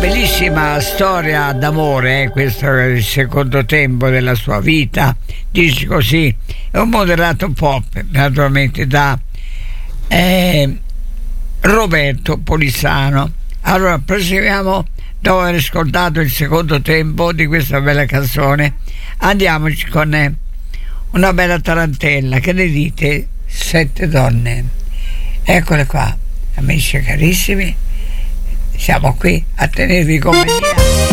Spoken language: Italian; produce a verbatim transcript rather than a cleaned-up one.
bellissima storia d'amore, eh? Questo è il secondo tempo della sua vita, dici così, è un moderato pop, naturalmente, da eh, Roberto Polissano. Allora proseguiamo, dopo aver ascoltato il secondo tempo di questa bella canzone, andiamoci con eh, una bella tarantella. Che ne dite? Sette donne. Eccole qua, amici carissimi, siamo qui a tenervi compagnia.